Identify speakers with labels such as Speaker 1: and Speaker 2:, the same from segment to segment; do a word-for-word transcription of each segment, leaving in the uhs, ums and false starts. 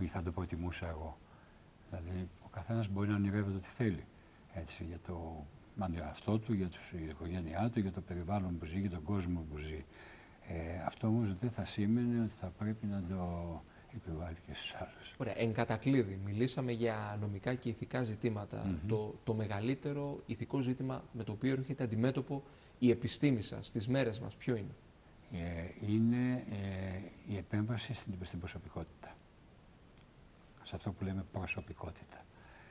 Speaker 1: ή θα το προτιμούσα εγώ. Δηλαδή, ο καθένας μπορεί να ονειρεύεται ό,τι θέλει. Έτσι, για το εαυτό του, για την οικογένειά του, για το περιβάλλον που ζει, για τον κόσμο που ζει. Ε, αυτό όμως δεν θα σήμαινε ότι θα πρέπει να το επιβάλλει και στους άλλους.
Speaker 2: Ωραία. Εν κατακλείδη, μιλήσαμε για νομικά και ηθικά ζητήματα. Mm-hmm. Το, το μεγαλύτερο ηθικό ζήτημα με το οποίο έρχεται αντιμέτωπο η επιστήμη σας στις μέρες μας, ποιο είναι?
Speaker 1: Ε, είναι ε, η επέμβαση στην, στην προσωπικότητα. Σε αυτό που λέμε προσωπικότητα.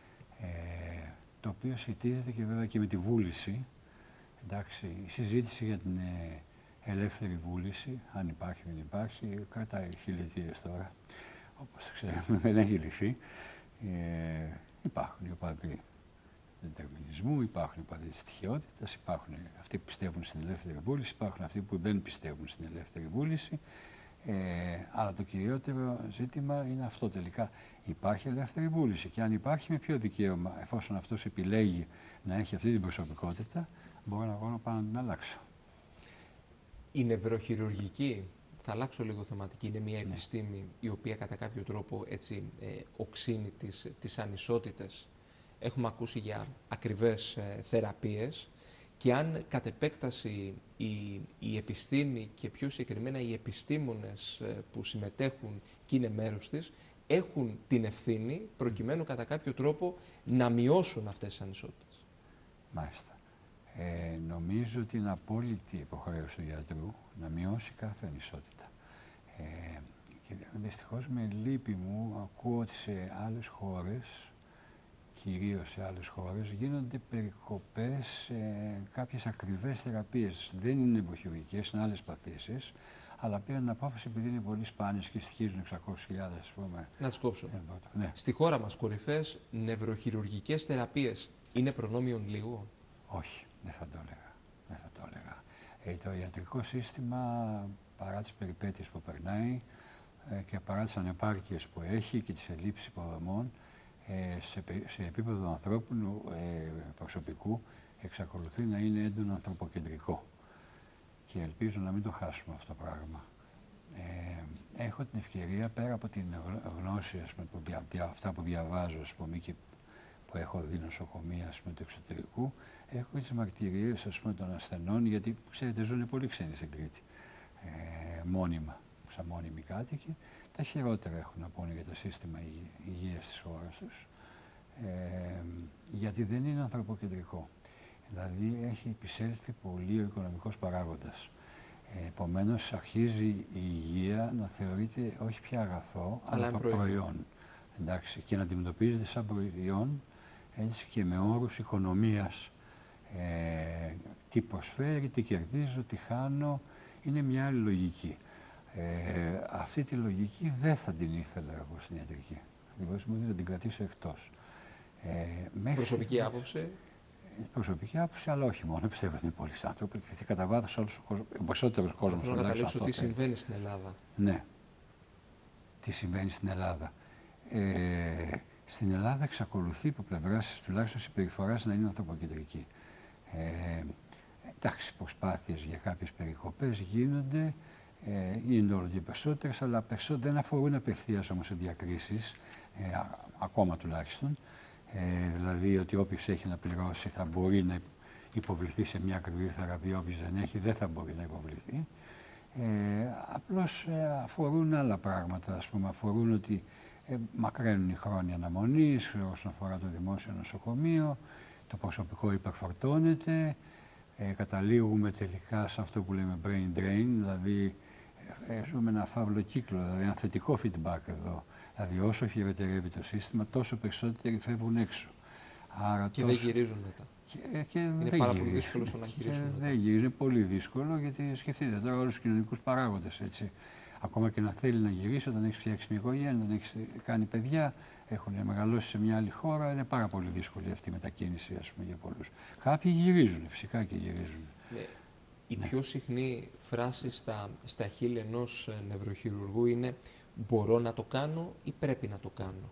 Speaker 1: Ε, το οποίο σχετίζεται και βέβαια και με τη βούληση. Εντάξει, η συζήτηση για την ε, ελεύθερη βούληση, αν υπάρχει δεν υπάρχει, κρατάει χιλιετίες τώρα. Όπως ξέρουμε, δεν έχει λυθεί. Ε, υπάρχουν οι οπαδοί δετερμινισμού, υπάρχουν οι οπαδοί της στοιχειότητας, υπάρχουν αυτοί που πιστεύουν στην ελεύθερη βούληση, υπάρχουν αυτοί που δεν πιστεύουν στην ελεύθερη βούληση. Ε, αλλά το κυριότερο ζήτημα είναι αυτό τελικά. Υπάρχει ελεύθερη βούληση και αν υπάρχει, με ποιο δικαίωμα, εφόσον αυτός επιλέγει να έχει αυτή την προσωπικότητα, μπορώ να, να πάω να την αλλάξω.
Speaker 2: Η νευροχειρουργική, θα αλλάξω λίγο θεματική, είναι μια
Speaker 1: ναι.
Speaker 2: επιστήμη η οποία κατά κάποιο τρόπο έτσι ε, οξύνει τις, τις ανισότητες. Έχουμε ακούσει για ακριβές ε, θεραπείες και αν κατ' επέκταση η, η επιστήμη και πιο συγκεκριμένα οι επιστήμονες ε, που συμμετέχουν και είναι μέρος της, έχουν την ευθύνη προκειμένου κατά κάποιο τρόπο να μειώσουν αυτές τις ανισότητες.
Speaker 1: Μάλιστα. Ε, νομίζω ότι είναι απόλυτη υποχρέωση του γιατρού να μειώσει κάθε ανισότητα. Ε, και δυστυχώς με λύπη μου ακούω ότι σε άλλες χώρες, κυρίως σε άλλες χώρες, γίνονται περικοπές σε κάποιες ακριβές θεραπείες. Δεν είναι νευροχειρουργικές, είναι άλλες παθήσεις, αλλά πήραν την απόφαση επειδή είναι πολύ σπάνιες και στοιχίζουν εξακόσιες χιλιάδες, ας πούμε.
Speaker 2: Να τις κόψω.
Speaker 1: Ε, ναι.
Speaker 2: Στη χώρα μας κορυφές νευροχειρουργικές θεραπείες είναι προνόμιον λίγο?
Speaker 1: Όχι, δεν θα το έλεγα. Δεν θα το έλεγα. Ε, το ιατρικό σύστημα, παρά τις περιπέτειες που περνάει ε, και παρά τις ανεπάρκειες που έχει και τις ελλείψεις υποδομών, ε, σε, σε επίπεδο ανθρώπινου ε, προσωπικού εξακολουθεί να είναι έντονο ανθρωποκεντρικό. Και ελπίζω να μην το χάσουμε αυτό το πράγμα. Ε, έχω την ευκαιρία, πέρα από την γνώση, ας πούμε, που δια, αυτά που διαβάζω, ας πούμε, και που έχω δει νοσοκομεία, ας πούμε, του εξωτερικού, έχω τις μαρτυρίες, ας πούμε, των ασθενών, γιατί, ξέρετε, ζουν πολύ ξένοι στην Κρήτη, ε, μόνιμα, σαν μόνιμοι κάτοικοι. Τα χειρότερα έχουν να πούνε για το σύστημα υγείας της χώρας τους, ε, γιατί δεν είναι ανθρωποκεντρικό. Δηλαδή, έχει επισέλθει πολύ ο οικονομικός παράγοντας. Ε, επομένως, αρχίζει η υγεία να θεωρείται όχι πια αγαθό, αλλά, αλλά προϊόν. προϊόν. Εντάξει, και να αντιμετωπίζεται σαν προϊόν, έτσι, και με όρους οικονομίας. Ε, τι προσφέρει, τι κερδίζω, τι χάνω, είναι μια άλλη λογική. Ε, αυτή τη λογική δεν θα την ήθελα εγώ στην ιατρική. Δηλαδή, μου να την κρατήσω εκτός. Ε, μέχρι...
Speaker 2: Προσωπική άποψη.
Speaker 1: Προσωπική άποψη, αλλά όχι μόνο. Πιστεύω ότι είναι πολλοί άνθρωποι και κατά βάθος όλος ο κόσμος, ο περισσότερος κόσμος.
Speaker 2: Θέλω να καταλήξω τι συμβαίνει στην Ελλάδα.
Speaker 1: Ναι. Τι συμβαίνει στην Ελλάδα. Ε, στην Ελλάδα εξακολουθεί από πλευράς τουλάχιστον συμπεριφοράς να είναι ανθρωποκεντρική. Ε, εντάξει, προσπάθειες για κάποιες περικοπές γίνονται, ε, είναι όλο και περισσότερες, αλλά περισσότερο δεν αφορούν απευθείας όμως σε διακρίσεις, ε, α, ακόμα τουλάχιστον. Ε, δηλαδή ότι όποιος έχει να πληρώσει θα μπορεί να υποβληθεί σε μια ακριβή θεραπεία, όποιος δεν έχει δεν θα μπορεί να υποβληθεί. Ε, απλώς ε, αφορούν άλλα πράγματα, ας πούμε, αφορούν ότι ε, μακραίνουν οι χρόνια αναμονής όσον αφορά το δημόσιο νοσοκομείο, το προσωπικό υπερφορτώνεται, ε, καταλήγουμε τελικά σε αυτό που λέμε brain drain, δηλαδή ε, ζούμε ένα φαύλο κύκλο, δηλαδή ένα θετικό feedback εδώ. Δηλαδή όσο χειροτερεύει το σύστημα, τόσο περισσότεροι φεύγουν έξω. Άρα
Speaker 2: και
Speaker 1: τόσο...
Speaker 2: δεν γυρίζουν μετά.
Speaker 1: Και, και
Speaker 2: είναι
Speaker 1: δεν
Speaker 2: πάρα
Speaker 1: γυρίζουν.
Speaker 2: πολύ δύσκολο στο να γυρίσουν μετά.
Speaker 1: Δεν γυρίζουν, είναι πολύ δύσκολο, γιατί σκεφτείτε τώρα όλους τους κοινωνικούς παράγοντες, έτσι. Ακόμα και να θέλει να γυρίσει, όταν έχει φτιάξει μια οικογένεια, όταν έχει κάνει παιδιά, έχουν μεγαλώσει σε μια άλλη χώρα, είναι πάρα πολύ δύσκολη αυτή η μετακίνηση, ας πούμε, για πολλούς. Κάποιοι γυρίζουν, φυσικά και γυρίζουν.
Speaker 2: Ναι. Η
Speaker 1: ναι.
Speaker 2: πιο συχνή φράση στα, στα χείλη ενός νευροχειρουργού είναι «μπορώ να το κάνω» ή «πρέπει να το κάνω».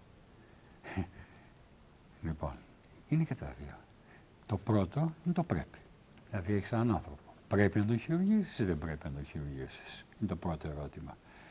Speaker 1: Λοιπόν, είναι και τα δύο. Το πρώτο είναι το πρέπει. Δηλαδή έχεις έναν άνθρωπο. Πρέπει να τον χειρουργήσεις ή δεν πρέπει να τον χειρουργήσεις. Είναι το πρώτο ερώτημα.